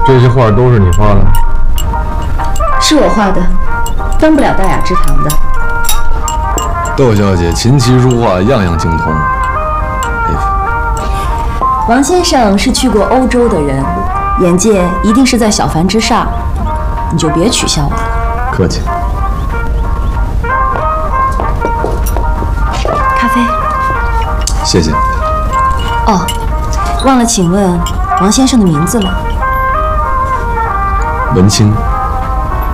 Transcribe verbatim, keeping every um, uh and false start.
这些画都是你画的？ 是我画的，当不了大雅之堂的。 窦小姐琴棋书画样样精通，佩服。 王先生是去过欧洲的人，眼界一定是在小凡之上，你就别取笑我了。 客气。 咖啡。 谢谢。 哦，忘了请问王先生的名字了。 文清。